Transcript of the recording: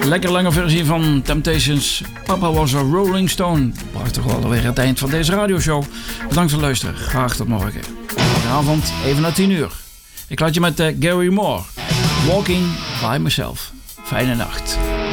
Lekker lange versie van Temptations. Papa was a Rolling Stone. Bracht toch wel alweer het eind van deze radioshow. Bedankt voor het luisteren. Graag tot morgen. Morgenavond even na 10 uur. Ik laat je met Gary Moore. Walking by Myself. Fijne nacht.